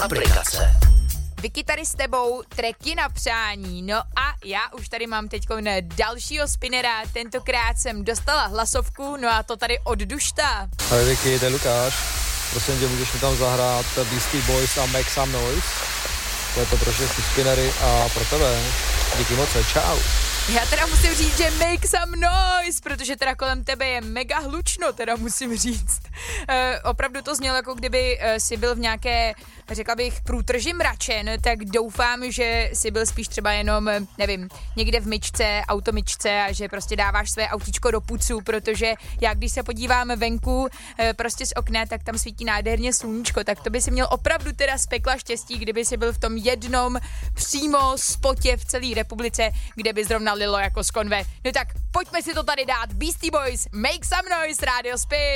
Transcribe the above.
aplikace. Vicky tady s tebou, tracky na přání. No a já už tady mám teďko dalšího spinnera, tentokrát jsem dostala hlasovku, no a to tady od Dušta. Ahoj Vicky, to je Lukáš. Prosím tě, můžeš mi tam zahrát Beastie Boys a Make Some Noise? To je to pro všechny spinnery a pro tebe. Díky moc, čau. Já teda musím říct, že make some noise, protože teda kolem tebe je mega hlučno, teda musím říct. Opravdu to znělo, jako kdyby si byl v nějaké, řekla bych, průtrži mračen, tak doufám, že si byl spíš třeba jenom, nevím, někde v myčce, automyčce a že prostě dáváš své autíčko do pucu, protože já když se podívám venku prostě z okna, tak tam svítí nádherně sluníčko, tak to by si měl opravdu teda z pekla štěstí, kdyby si byl v tom jednom přímo spotě v celé republice, kde by zrovna lilo jako z konve. No tak pojďme si to tady dát. Beastie Boys, Make Some Noise, Radio Spin.